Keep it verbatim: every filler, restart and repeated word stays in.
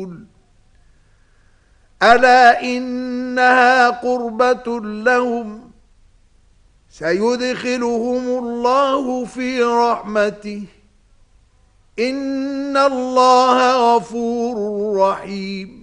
يعدلون ألا إنها قربة لهم سيدخلهم الله في رحمته إن الله غفور رحيم